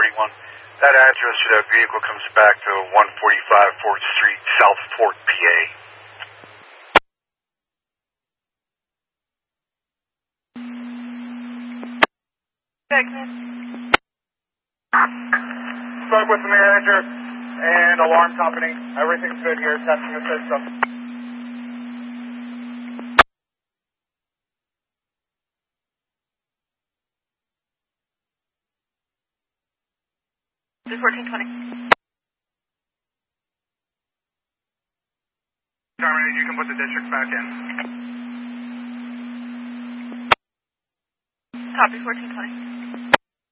41. That address for that vehicle comes back to 145 4th Street, Southport, PA. Spoke with the manager and alarm company. Everything's good here, testing the system. Do 1420. Terminated, you can put the district back in. Copy 1420.